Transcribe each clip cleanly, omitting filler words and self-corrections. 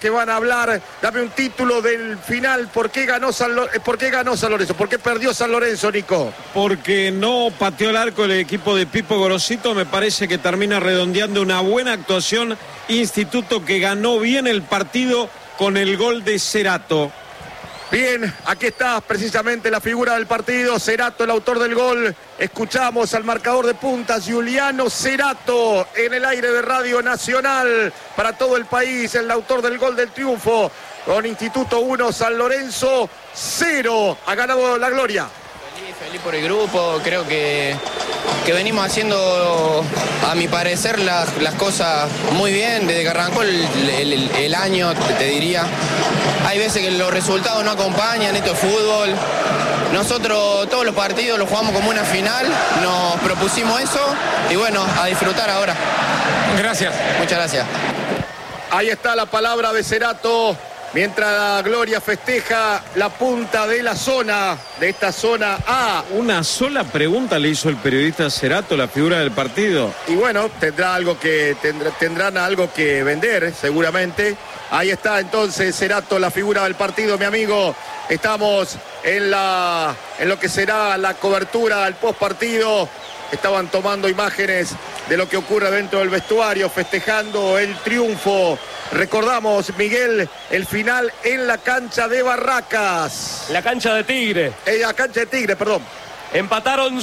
que van a hablar. Dame un título del final. ¿Por qué ganó San Lorenzo? ¿Por qué perdió San Lorenzo, Nico? Porque no pateó el arco el equipo de Pipo Gorosito. Me parece que termina redondeando una buena actuación. Instituto que ganó bien el partido con el gol de Cerato. Bien, aquí está precisamente la figura del partido, Cerato, el autor del gol. Escuchamos al marcador de puntas, Giuliano Cerato, en el aire de Radio Nacional para todo el país, el autor del gol del triunfo. Con Instituto 1, San Lorenzo 0, ha ganado la gloria. Feliz por el grupo, creo que venimos haciendo, a mi parecer, las cosas muy bien desde que arrancó el año, te diría. Hay veces que los resultados no acompañan, esto es fútbol. Nosotros todos los partidos los jugamos como una final, nos propusimos eso y bueno, a disfrutar ahora. Gracias. Muchas gracias. Ahí está la palabra de Cerato. Mientras la gloria festeja la punta de la zona, de esta zona A. Una sola pregunta le hizo el periodista Cerato, la figura del partido. Y bueno, tendrán algo que vender, seguramente. Ahí está entonces Cerato, la figura del partido, mi amigo. Estamos en lo que será la cobertura al postpartido. Estaban tomando imágenes de lo que ocurre dentro del vestuario, festejando el triunfo. Recordamos, Miguel, el final en la cancha de Barracas. La cancha de Tigre. La cancha de Tigre, perdón. Empataron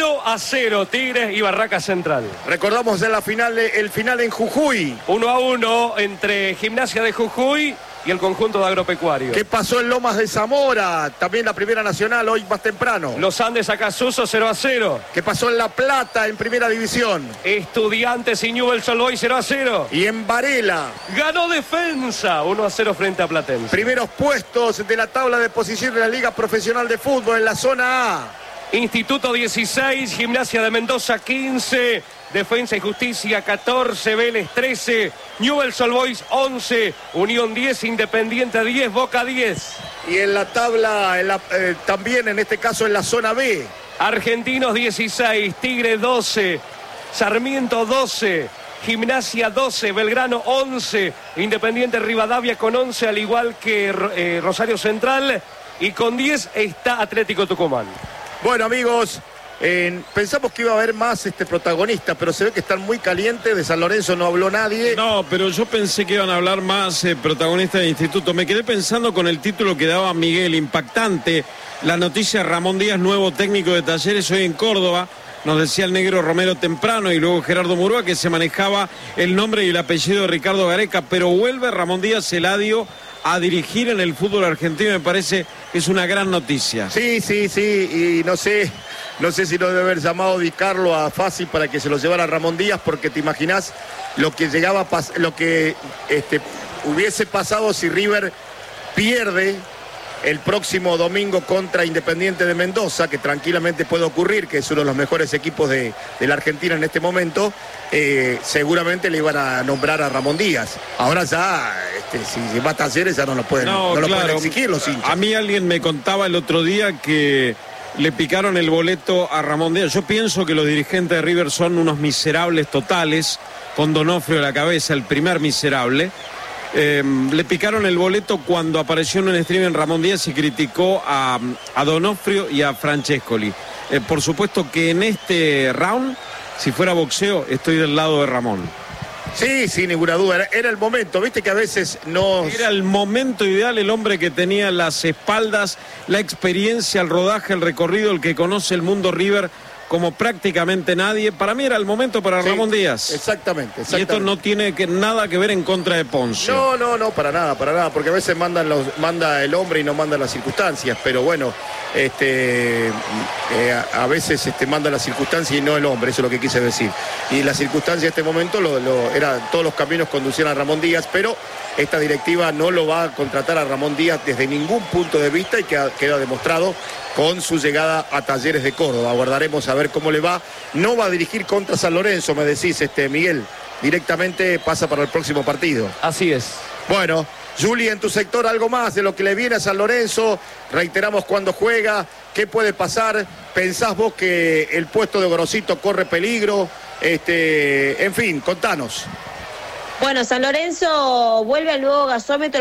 0-0 Tigres y Barracas Central. Recordamos el final en Jujuy. 1-1 entre Gimnasia de Jujuy y el conjunto de Agropecuario. ¿Qué pasó en Lomas de Zamora? También la Primera Nacional, hoy más temprano. Los Andes Acasuso 0-0. ¿Qué pasó en La Plata, en Primera División? Estudiantes y Newell's Old Boys 0-0. Y en Varela. Ganó Defensa 1-0 frente a Platense. Primeros puestos de la tabla de posición de la Liga Profesional de Fútbol en la zona A. Instituto 16, Gimnasia de Mendoza 15, Defensa y Justicia 14, Vélez 13, Newell's Old Boys 11, Unión 10, Independiente 10, Boca 10. Y en la tabla, también en este caso en la zona B. Argentinos 16, Tigre 12, Sarmiento 12, Gimnasia 12, Belgrano 11, Independiente Rivadavia con 11, al igual que Rosario Central, y con 10 está Atlético Tucumán. Bueno, amigos, pensamos que iba a haber más protagonistas, pero se ve que están muy calientes. De San Lorenzo no habló nadie. No, pero yo pensé que iban a hablar más protagonistas del Instituto. Me quedé pensando con el título que daba Miguel, impactante. La noticia: Ramón Díaz, nuevo técnico de Talleres hoy en Córdoba. Nos decía el negro Romero temprano y luego Gerardo Murúa que se manejaba el nombre y el apellido de Ricardo Gareca, pero vuelve Ramón Díaz Eladio a dirigir en el fútbol argentino. Me parece que es una gran noticia. Sí, y no sé si lo debe haber llamado Di Carlo a Fassi para que se lo llevara a Ramón Díaz, porque te imaginás lo que hubiese pasado si River pierde el próximo domingo contra Independiente de Mendoza, que tranquilamente puede ocurrir, que es uno de los mejores equipos de la Argentina en este momento. Seguramente le iban a nombrar a Ramón Díaz. Ahora ya, si va a Talleres ya no lo pueden exigir los hinchas. A mí alguien me contaba el otro día que le picaron el boleto a Ramón Díaz. Yo pienso que los dirigentes de River son unos miserables totales, con Donofrio a la cabeza, el primer miserable. Le picaron el boleto cuando apareció en un stream en Ramón Díaz y criticó a Donofrio y a Francescoli. Por supuesto que en este round, si fuera boxeo, estoy del lado de Ramón. Sí, sin ninguna duda, era el momento, viste que a veces no... Era el momento ideal, el hombre que tenía las espaldas, la experiencia, el rodaje, el recorrido, el que conoce el mundo River como prácticamente nadie. Para mí era el momento para Ramón Díaz. Exactamente. Y esto no tiene nada que ver en contra de Ponce. No, para nada, porque a veces manda el hombre y no manda las circunstancias, pero bueno, a veces manda las circunstancias y no el hombre, eso es lo que quise decir. Y la circunstancia en este momento todos los caminos conducían a Ramón Díaz, pero esta directiva no lo va a contratar a Ramón Díaz desde ningún punto de vista, y queda demostrado con su llegada a Talleres de Córdoba. Aguardaremos a ver cómo le va. No va a dirigir contra San Lorenzo, me decís, Miguel. Directamente pasa para el próximo partido. Así es. Bueno, Juli, en tu sector, algo más de lo que le viene a San Lorenzo. Reiteramos cuándo juega, qué puede pasar. ¿Pensás vos que el puesto de Gorosito corre peligro? En fin, contanos. Bueno, San Lorenzo vuelve al nuevo gasómetro